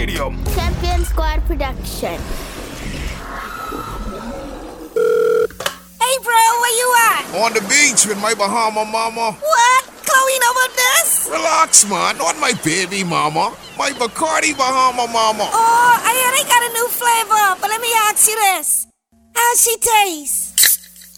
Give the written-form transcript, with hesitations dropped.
radio. Champion Squad production. Hey, bro, where you at? On the beach with my Bahama mama. What? Chloe know about this? Relax, man. Not my baby mama. My Bacardi Bahama mama. Oh, I hear they got a new flavor, but let me ask you this. How's she taste?